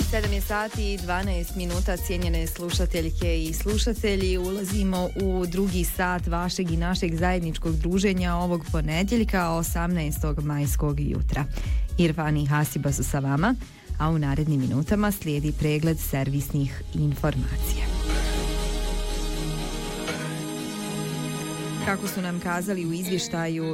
7 je sati i 12 minuta, cijenjene slušateljke i slušatelji. Ulazimo u drugi sat vašeg i našeg zajedničkog druženja ovog ponedjeljka, 18. majskog jutra. Irfan i Hasiba su sa vama, a u narednim minutama slijedi pregled servisnih informacija. Kako su nam kazali u izvještaju